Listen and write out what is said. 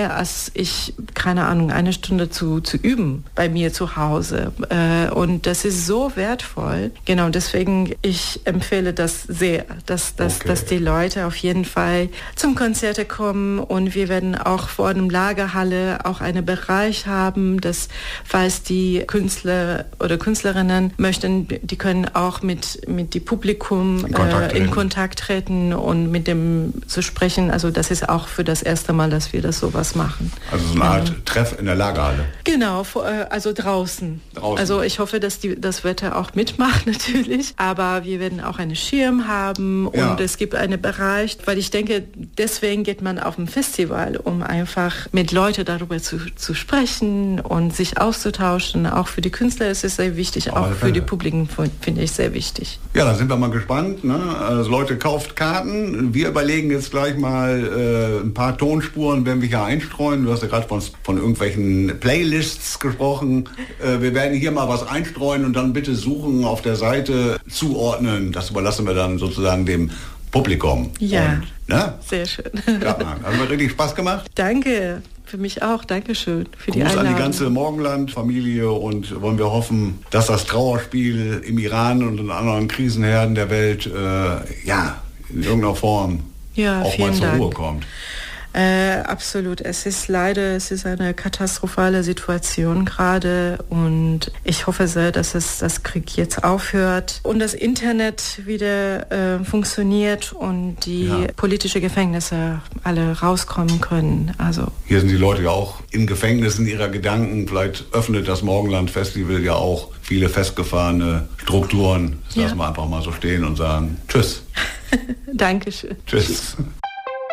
mehr als ich, keine Ahnung, eine Stunde zu üben bei mir zu Hause. Und das ist so wertvoll. Genau, deswegen, ich empfehle das sehr, dass die Leute auf jeden Fall zum Konzerte kommen, und wir werden auch vor dem Lagerhalle auch einen Bereich haben, dass, falls die Künstler oder Künstlerinnen möchten, die können auch mit dem Publikum in Kontakt treten und mit dem zu sprechen. Also das ist auch für das erste Mal, dass wir das sowas machen. Also so eine Art Treff in der Lagerhalle. Genau, also draußen. Also ich hoffe, dass das Wetter auch mitmacht natürlich, aber wir werden auch einen Schirm haben und es gibt einen Bereich, weil ich denke, deswegen geht man auf ein Festival, um einfach mit Leuten darüber zu sprechen und sich auszutauschen. Auch für die Künstler ist es sehr wichtig, auch für die Publikum finde ich sehr wichtig. Ja, dann sind wir mal gespannt. Ne? Also Leute, kauft Karten. Wir überlegen jetzt gleich mal ein paar Tonspuren, werden wir hier einstreuen. Du hast ja gerade von irgendwelchen Playlists gesprochen. Wir werden hier mal was einstreuen und dann bitte suchen, auf der Seite zuordnen. Das überlassen wir dann sozusagen dem Publikum. Ja, und, sehr schön. Ja, hat mir richtig Spaß gemacht. Danke. Für mich auch. Dankeschön für die Gruß Einladung. an die ganze Morgenland-Familie, und wollen wir hoffen, dass das Trauerspiel im Iran und in anderen Krisenherden der Welt in irgendeiner Form auch mal zur Ruhe kommt. Absolut. Es ist eine katastrophale Situation gerade, und ich hoffe sehr, dass das Krieg jetzt aufhört und das Internet wieder funktioniert und die politischen Gefängnisse alle rauskommen können. Also hier sind die Leute ja auch in Gefängnissen ihrer Gedanken. Vielleicht öffnet das Morgenland-Festival ja auch viele festgefahrene Strukturen. Das lassen wir einfach mal so stehen und sagen Tschüss. Dankeschön. Tschüss.